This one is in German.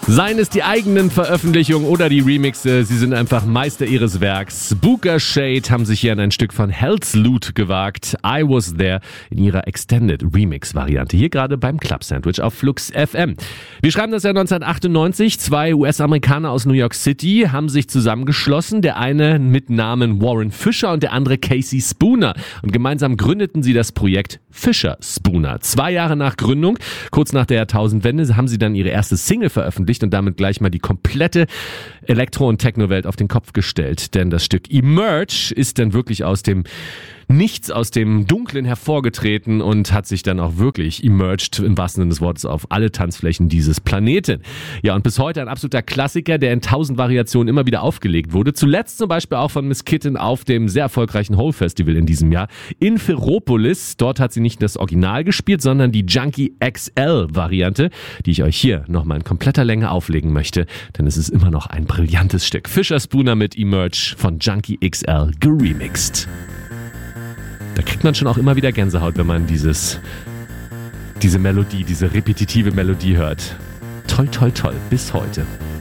Seien es die eigenen Veröffentlichungen oder die Remixe, sie sind einfach Meister ihres Werks. Booker Shade haben sich hier an ein Stück von Hell's Loot gewagt. I Was There in ihrer Extended Remix-Variante. Hier gerade beim Club Sandwich auf Flux FM. Wir schreiben das Jahr 1998. Zwei US-Amerikaner aus New York City haben sich zusammengeschlossen. Der eine mit Namen Warren Fisher und der andere Casey Spooner. Und gemeinsam gründeten sie das Projekt Fisher Spooner. 2 Jahre nach Gründung, kurz nach der Jahrtausendwende, haben sie dann ihre erste Single veröffentlicht und damit gleich mal die komplette Elektro- und Techno-Welt auf den Kopf gestellt. Denn das Stück Emerge ist dann wirklich aus dem Nichts, aus dem Dunklen hervorgetreten und hat sich dann auch wirklich emerged, im wahrsten Sinne des Wortes, auf alle Tanzflächen dieses Planeten. Ja, und bis heute ein absoluter Klassiker, der in 1000 Variationen immer wieder aufgelegt wurde. Zuletzt zum Beispiel auch von Miss Kitten auf dem sehr erfolgreichen Hole Festival in diesem Jahr in Ferropolis. Dort hat sie nicht das Original gespielt, sondern die Junkie XL-Variante, die ich euch hier nochmal in kompletter Länge auflegen möchte, denn es ist immer noch ein brillantes Stück. Fisher Spooner mit Emerge von Junkie XL geremixed. Da kriegt man schon auch immer wieder Gänsehaut, wenn man diese Melodie, diese repetitive Melodie hört. Toll, toll, toll. Bis heute.